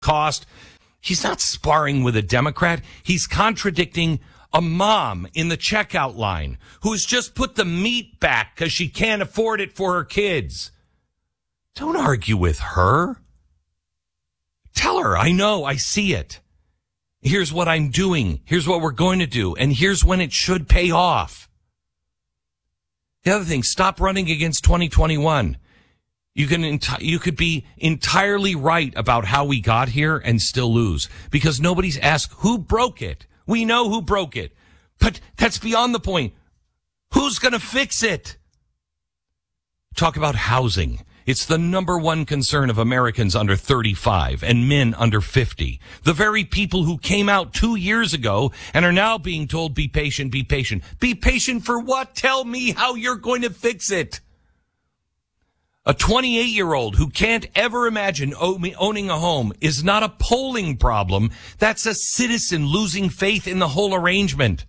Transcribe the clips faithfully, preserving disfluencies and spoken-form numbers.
cost. He's not sparring with a Democrat. He's contradicting a mom in the checkout line who's just put the meat back because she can't afford it for her kids. Don't argue with her. Tell her, I know, I see it. Here's what I'm doing. Here's what we're going to do. And here's when it should pay off. The other thing, stop running against twenty twenty-one. You can enti- you could be entirely right about how we got here and still lose because nobody's asked who broke it. We know who broke it, but that's beyond the point. Who's going to fix it? Talk about housing. It's the number one concern of Americans under thirty-five and men under fifty. The very people who came out two years ago and are now being told, be patient, be patient. Be patient for what? Tell me how you're going to fix it. A twenty-eight-year-old who can't ever imagine owning a home is not a polling problem. That's a citizen losing faith in the whole arrangement.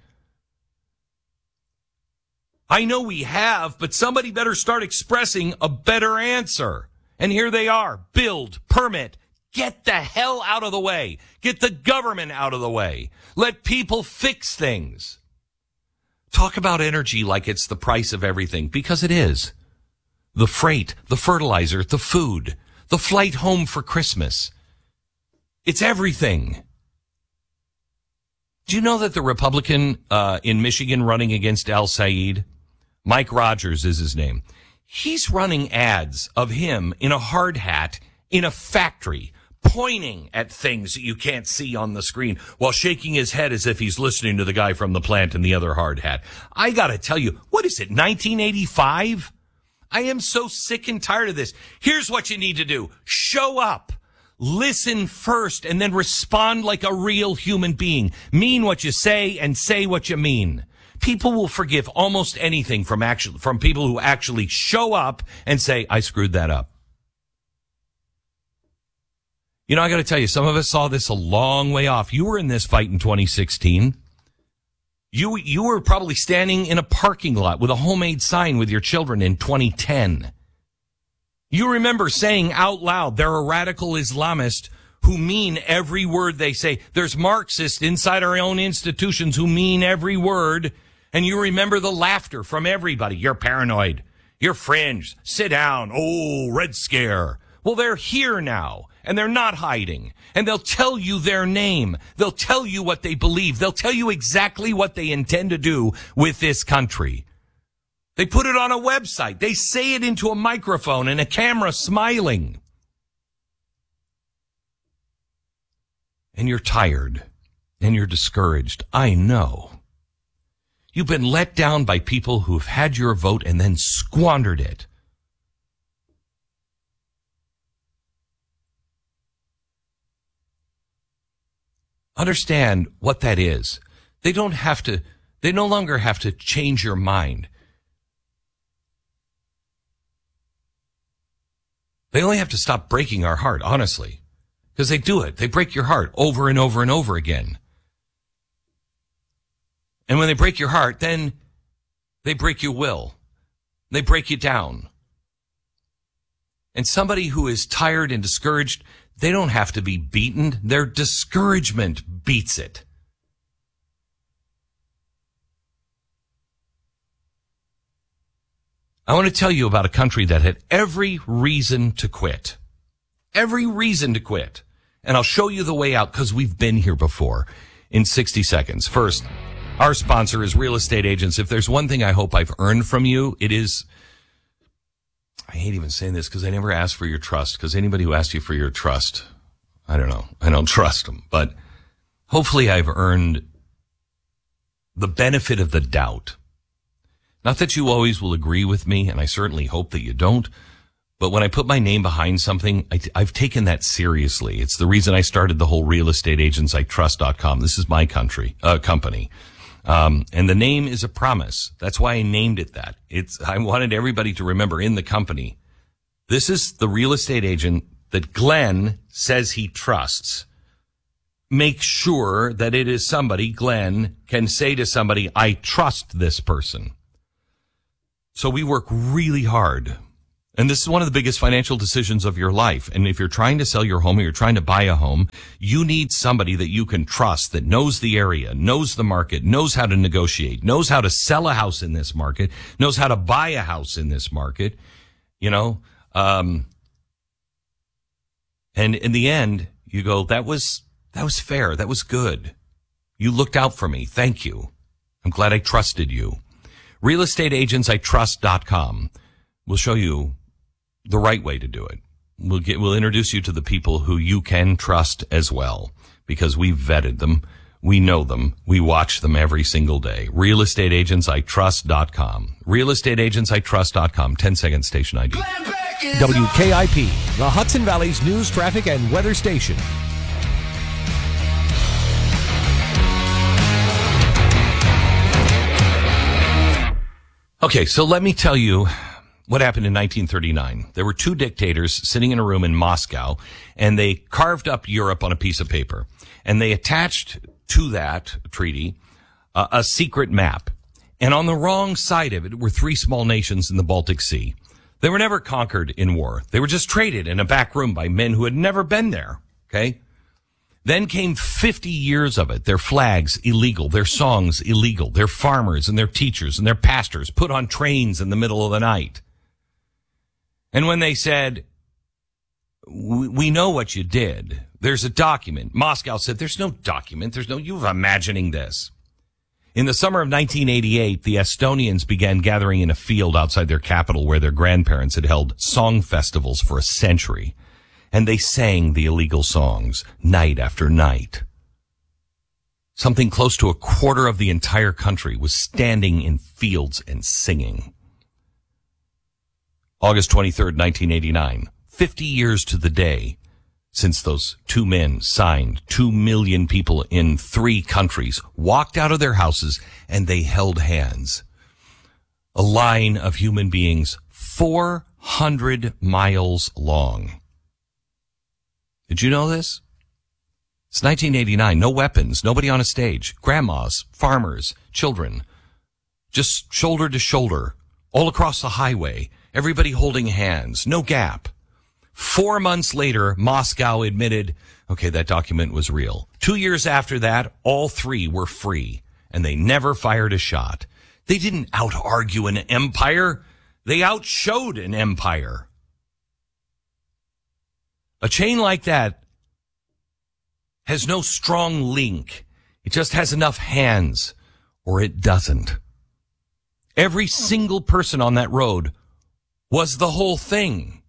I know we have, but somebody better start expressing a better answer. And here they are. Build, permit, get the hell out of the way. Get the government out of the way. Let people fix things. Talk about energy like it's the price of everything, because it is. The freight, the fertilizer, the food, the flight home for Christmas. It's everything. Do you know that the Republican uh, in Michigan running against El-Sayed, Mike Rogers is his name, he's running ads of him in a hard hat in a factory, pointing at things that you can't see on the screen while shaking his head as if he's listening to the guy from the plant in the other hard hat. I got to tell you, what is it, nineteen eighty-five? I am so sick and tired of this. Here's what you need to do. Show up. Listen first and then respond like a real human being. Mean what you say and say what you mean. People will forgive almost anything from actually, from people who actually show up and say, I screwed that up. You know, I got to tell you, some of us saw this a long way off. You were in this fight in twenty sixteen. You you were probably standing in a parking lot with a homemade sign with your children in twenty ten. You remember saying out loud, there are radical Islamists who mean every word they say. There's Marxists inside our own institutions who mean every word. And you remember the laughter from everybody. You're paranoid. You're fringe. Sit down. Oh, Red Scare. Well, they're here now, and they're not hiding. And they'll tell you their name. They'll tell you what they believe. They'll tell you exactly what they intend to do with this country. They put it on a website. They say it into a microphone and a camera smiling. And you're tired. And you're discouraged. I know. You've been let down by people who've had your vote and then squandered it. Understand what that is. They don't have to, they no longer have to change your mind. They only have to stop breaking our heart, honestly. Because they do it. They break your heart over and over and over again. And when they break your heart, then they break your will. They break you down. And somebody who is tired and discouraged, they don't have to be beaten. Their discouragement beats it. I want to tell you about a country that had every reason to quit. Every reason to quit. And I'll show you the way out because we've been here before in sixty seconds. First, our sponsor is Real Estate Agents. If there's one thing I hope I've earned from you, it is, I hate even saying this because I never ask for your trust, because anybody who asks you for your trust, I don't know, I don't trust them. But hopefully I've earned the benefit of the doubt. Not that you always will agree with me, and I certainly hope that you don't. But when I put my name behind something, I, I've taken that seriously. It's the reason I started the whole real estate agents I trust dot com. This is my country, uh, company. Um, and the name is a promise. That's why I named it that. It's, I wanted everybody to remember in the company, this is the real estate agent that Glenn says he trusts. Make sure that it is somebody Glenn can say to somebody, I trust this person. So we work really hard And this is one of the biggest financial decisions of your life. And if you're trying to sell your home or you're trying to buy a home, you need somebody that you can trust, that knows the area, knows the market, knows how to negotiate, knows how to sell a house in this market, knows how to buy a house in this market, you know. Um, and in the end, you go, that was, that was fair. That was good. You looked out for me. Thank you. I'm glad I trusted you. real estate agents I trust dot com will show you the right way to do it. We'll get, we'll introduce you to the people who you can trust as well, because we've vetted them. We know them. We watch them every single day. real estate agents I trust dot com. real estate agents I trust dot com. ten second station I D. W K I P, the Hudson Valley's news, traffic, and weather station. Okay, so let me tell you what happened in nineteen thirty-nine. There were two dictators sitting in a room in Moscow, and they carved up Europe on a piece of paper. And they attached to that treaty uh, a secret map. And on the wrong side of it were three small nations in the Baltic Sea. They were never conquered in war. They were just traded in a back room by men who had never been there. Okay? Then came fifty years of it. Their flags illegal, their songs illegal, their farmers and their teachers and their pastors put on trains in the middle of the night. And when they said, we know what you did, there's a document. Moscow said, there's no document. There's no, you're imagining this. In the summer of nineteen eighty-eight, the Estonians began gathering in a field outside their capital where their grandparents had held song festivals for a century. And they sang the illegal songs night after night. Something close to a quarter of the entire country was standing in fields and singing. August twenty-third, nineteen eighty-nine, fifty years to the day since those two men signed, two million people in three countries walked out of their houses and they held hands. A line of human beings four hundred miles long. Did you know this? It's nineteen eighty-nine, no weapons, nobody on a stage, grandmas, farmers, children, just shoulder to shoulder, all across the highway. Everybody holding hands, no gap. Four months later, Moscow admitted, okay, that document was real. Two years after that, all three were free, and they never fired a shot. They didn't out-argue an empire. They outshowed an empire. A chain like that has no strong link. It just has enough hands, or it doesn't. Every single person on that road was the whole thing.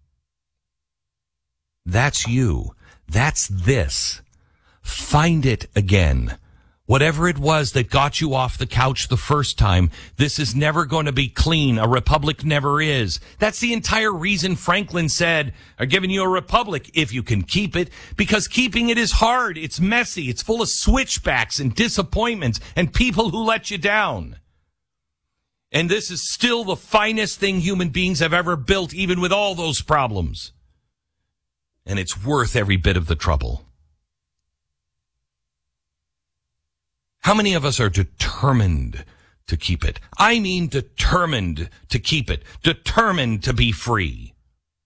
That's you. That's this. Find it again. Whatever it was that got you off the couch the first time, this is never going to be clean. A republic never is. That's the entire reason Franklin said, I'm giving you a republic if you can keep it, because keeping it is hard. It's messy. It's full of switchbacks and disappointments and people who let you down. And this is still the finest thing human beings have ever built, even with all those problems. And it's worth every bit of the trouble. How many of us are determined to keep it? I mean determined to keep it. Determined to be free.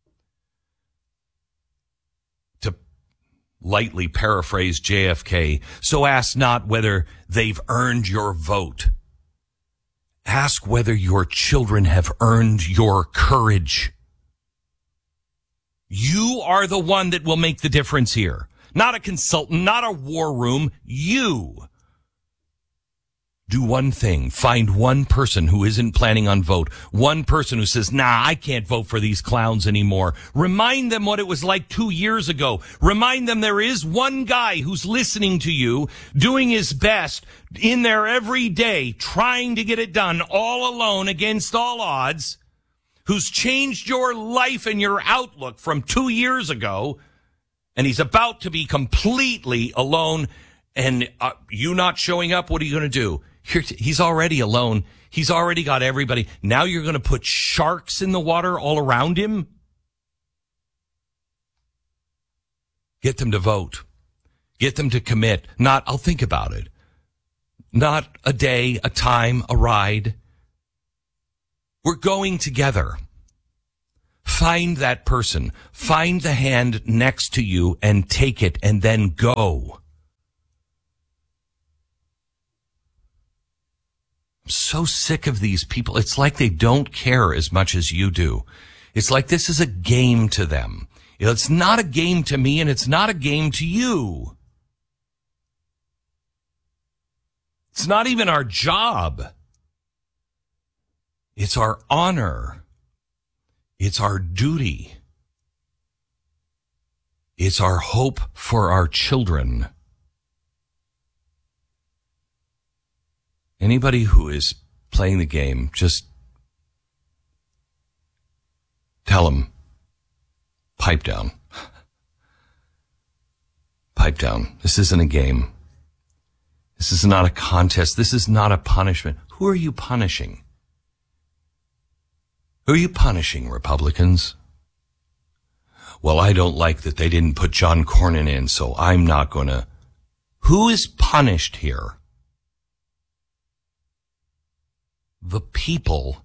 To lightly paraphrase J F K, so ask not whether they've earned your vote. Ask whether your children have earned your courage. You are the one that will make the difference here. Not a consultant, not a war room. You. Do one thing. Find one person who isn't planning on vote. One person who says, nah, I can't vote for these clowns anymore. Remind them what it was like two years ago. Remind them there is one guy who's listening to you, doing his best, in there every day, trying to get it done all alone against all odds, who's changed your life and your outlook from two years ago, and he's about to be completely alone, and uh, you not showing up, what are you going to do? Here, he's already alone. He's already got everybody. Now you're going to put sharks in the water all around him? Get them to vote. Get them to commit. Not, I'll think about it. Not a day, a time, a ride. We're going together. Find that person. Find the hand next to you and take it and then go. I'm so sick of these people. It's like they don't care as much as you do. It's like this is a game to them. It's not a game to me, and it's not a game to you. It's not even our job. It's our honor. It's our duty. It's our hope for our children. Anybody who is playing the game, just tell them, pipe down. Pipe down. This isn't a game. This is not a contest. This is not a punishment. Who are you punishing? Who are you punishing, Republicans? Well, I don't like that they didn't put John Cornyn in, so I'm not going to. Who is punished here? The people.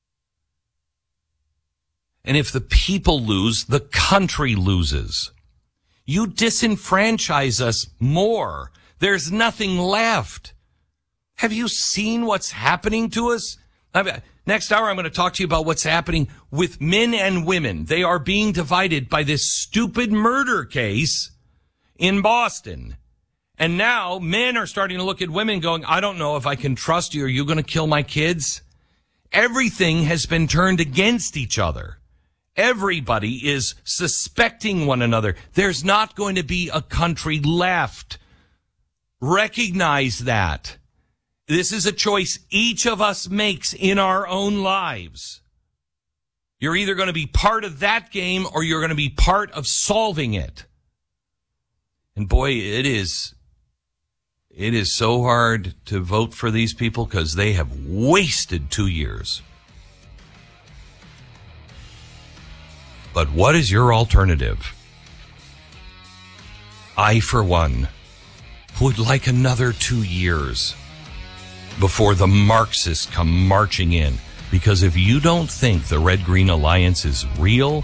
And if the people lose, the country loses. You disenfranchise us more. There's nothing left. Have you seen what's happening to us? I mean, next hour, I'm going to talk to you about what's happening with men and women. They are being divided by this stupid murder case in Boston. And now men are starting to look at women going, I don't know if I can trust you. Are you going to kill my kids? Everything has been turned against each other. Everybody is suspecting one another. There's not going to be a country left. Recognize that. This is a choice each of us makes in our own lives. You're either going to be part of that game or you're going to be part of solving it. And boy, it is, it is so hard to vote for these people because they have wasted two years. But what is your alternative? I, for one, would like another two years before the Marxists come marching in. Because if you don't think the Red-Green Alliance is real,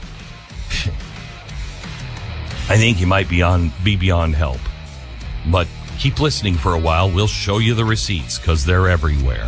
I think you might be, on, be beyond help. But keep listening for a while. We'll show you the receipts because they're everywhere.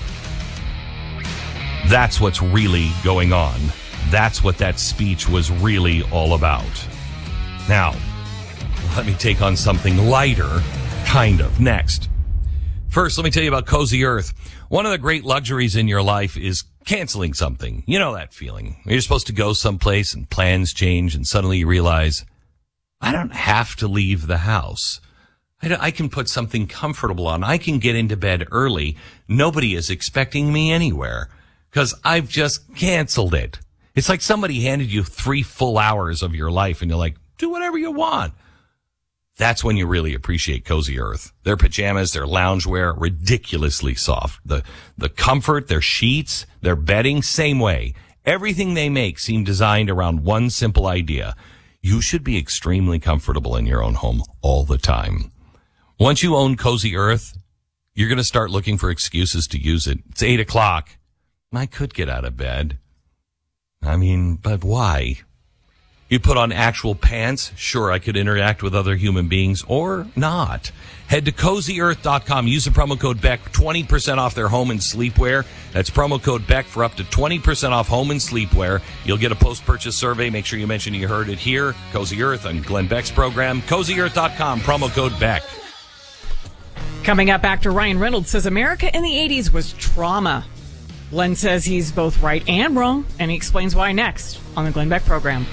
That's what's really going on. That's what that speech was really all about. Now, let me take on something lighter, kind of, next. First, let me tell you about Cozy Earth. One of the great luxuries in your life is canceling something. You know that feeling. You're supposed to go someplace and plans change and suddenly you realize, I don't have to leave the house. I, I can put something comfortable on. I can get into bed early. Nobody is expecting me anywhere because I've just canceled it. It's like somebody handed you three full hours of your life and you're like, do whatever you want. That's when you really appreciate Cozy Earth. Their pajamas, their loungewear, ridiculously soft. The, the comfort, their sheets, their bedding, same way. Everything they make seem designed around one simple idea. You should be extremely comfortable in your own home all the time. Once you own Cozy Earth, you're going to start looking for excuses to use it. It's eight o'clock. I could get out of bed. I mean, but why? You put on actual pants. Sure, I could interact with other human beings or not. Head to cozy earth dot com. Use the promo code Beck. twenty percent off their home and sleepwear. That's promo code Beck for up to twenty percent off home and sleepwear. You'll get a post-purchase survey. Make sure you mention you heard it here. Cozy Earth on Glenn Beck's program. cozy earth dot com. Promo code Beck. Coming up, actor Ryan Reynolds says America in the eighties was trauma. Glenn says he's both right and wrong, and he explains why next on the Glenn Beck program.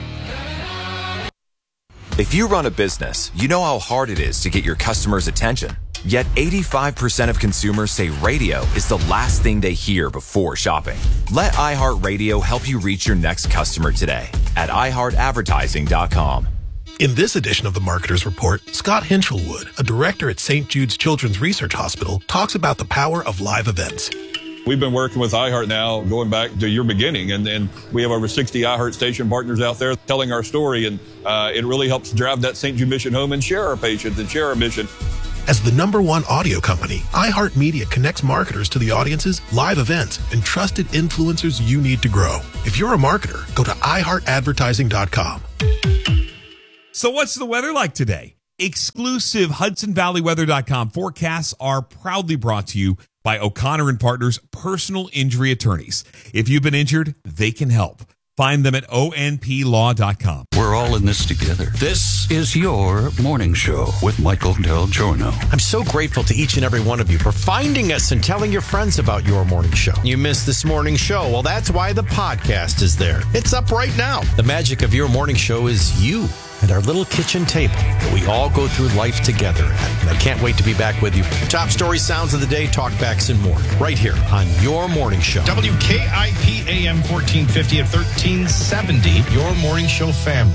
If you run a business, you know how hard it is to get your customers' attention. Yet eighty-five percent of consumers say radio is the last thing they hear before shopping. Let iHeartRadio help you reach your next customer today at i heart advertising dot com. In this edition of the Marketer's Report, Scott Hinchelwood, a director at Saint Jude's Children's Research Hospital, talks about the power of live events. We've been working with iHeart now going back to your beginning, and, and we have over sixty iHeart station partners out there telling our story, and uh, it really helps drive that Saint Jude mission home and share our patients and share our mission. As the number one audio company, iHeartMedia connects marketers to the audiences, live events, and trusted influencers you need to grow. If you're a marketer, go to i heart advertising dot com. So what's the weather like today? Exclusive Hudson Valley Weather dot com forecasts are proudly brought to you by O'Connor and Partners Personal Injury Attorneys. If you've been injured, they can help. Find them at O N P law dot com. We're all in this together. This is your morning show with Michael Del Giorno. I'm so grateful to each and every one of you for finding us and telling your friends about your morning show. You missed this morning show. Well, that's why the podcast is there. It's up right now. The magic of your morning show is you and our little kitchen table that we all go through life together at. And I can't wait to be back with you. Top story, sounds of the day, talkbacks, and more right here on your morning show. W K I P A M fourteen fifty and thirteen seventy, your morning show family.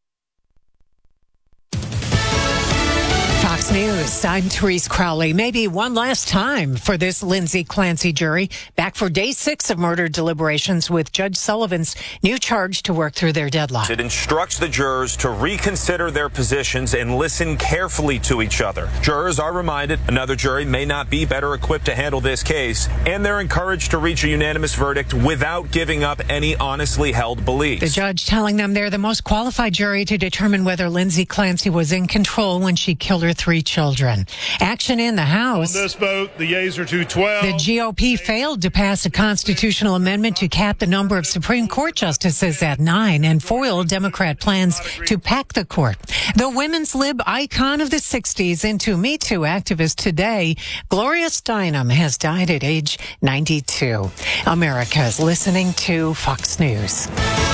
Fox News, I'm Therese Crowley. Maybe one last time for this Lindsay Clancy jury. Back for day six of murder deliberations with Judge Sullivan's new charge to work through their deadline. It instructs the jurors to reconsider their positions and listen carefully to each other. Jurors are reminded another jury may not be better equipped to handle this case, and they're encouraged to reach a unanimous verdict without giving up any honestly held beliefs. The judge telling them they're the most qualified jury to determine whether Lindsay Clancy was in control when she killed her three children. Action in the House. On this vote, the yeas are two twelve. The G O P failed to pass a constitutional amendment to cap the number of Supreme Court justices at nine and foiled Democrat plans to pack the court. The women's lib icon of the sixties into Me Too activist today, Gloria Steinem, has died at age ninety-two. America is listening to Fox News.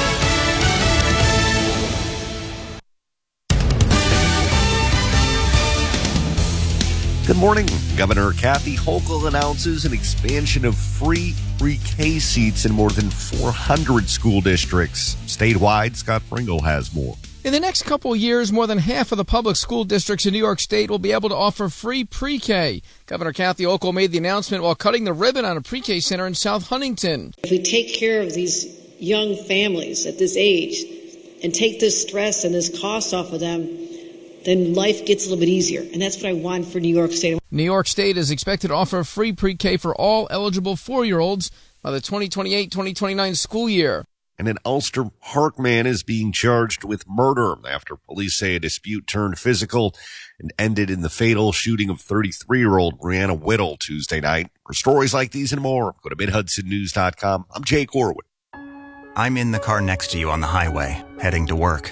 Good morning. Governor Kathy Hochul announces an expansion of free pre-K seats in more than four hundred school districts. Statewide, Scott Pringle has more. In the next couple of years, more than half of the public school districts in New York State will be able to offer free pre-K. Governor Kathy Hochul made the announcement while cutting the ribbon on a pre-K center in South Huntington. If we take care of these young families at this age and take this stress and this cost off of them, then life gets a little bit easier. And that's what I want for New York State. New York State is expected to offer free pre-K for all eligible four-year-olds by the twenty twenty-eight twenty twenty-nine school year. And an Ulster Park man is being charged with murder after police say a dispute turned physical and ended in the fatal shooting of thirty-three-year-old Brianna Whittle Tuesday night. For stories like these and more, go to mid hudson news dot com. I'm Jake Orwood. I'm in the car next to you on the highway, heading to work.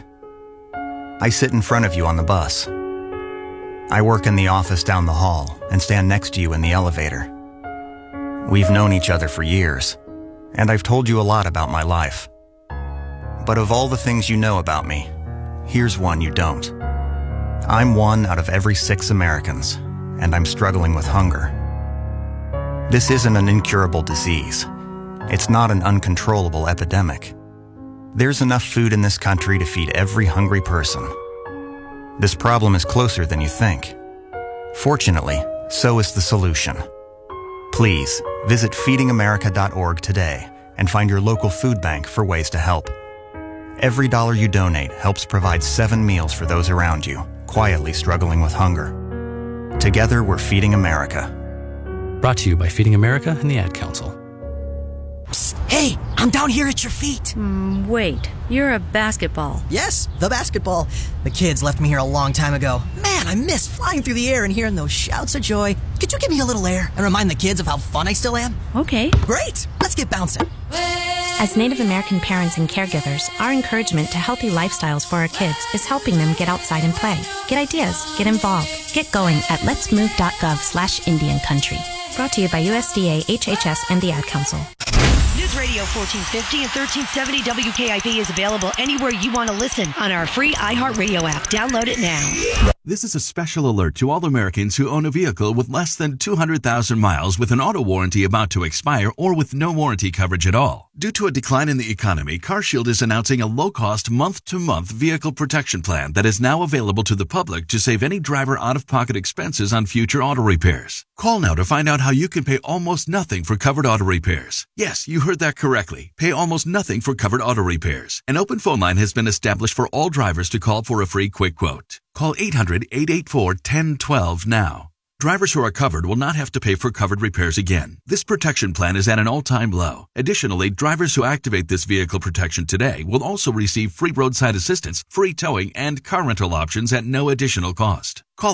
I sit in front of you on the bus. I work in the office down the hall and stand next to you in the elevator. We've known each other for years, and I've told you a lot about my life. But of all the things you know about me, here's one you don't. I'm one out of every six Americans, and I'm struggling with hunger. This isn't an incurable disease. It's not an uncontrollable epidemic. There's enough food in this country to feed every hungry person. This problem is closer than you think. Fortunately, so is the solution. Please visit feeding america dot org today and find your local food bank for ways to help. Every dollar you donate helps provide seven meals for those around you, quietly struggling with hunger. Together, we're Feeding America. Brought to you by Feeding America and the Ad Council. Psst, hey, I'm down here at your feet. Mm, wait, you're a basketball. Yes, the basketball. The kids left me here a long time ago. Man, I miss flying through the air and hearing those shouts of joy. Could you give me a little air and remind the kids of how fun I still am? Okay. Great, let's get bouncing. As Native American parents and caregivers, our encouragement to healthy lifestyles for our kids is helping them get outside and play. Get ideas, get involved, get going at letsmove.gov slash Indian Country. Brought to you by U S D A, H H S, and the Ad Council. News Radio fourteen fifty and thirteen seventy W K I P is available anywhere you want to listen on our free iHeartRadio app. Download it now. This is a special alert to all Americans who own a vehicle with less than two hundred thousand miles with an auto warranty about to expire or with no warranty coverage at all. Due to a decline in the economy, CarShield is announcing a low-cost month-to-month vehicle protection plan that is now available to the public to save any driver out-of-pocket expenses on future auto repairs. Call now to find out how you can pay almost nothing for covered auto repairs. Yes, you heard that correctly. Pay almost nothing for covered auto repairs. An open phone line has been established for all drivers to call for a free quick quote. Call eight hundred, eight eight four, one zero one two now. Drivers who are covered will not have to pay for covered repairs again. This protection plan is at an all-time low. Additionally, drivers who activate this vehicle protection today will also receive free roadside assistance, free towing, and car rental options at no additional cost. Call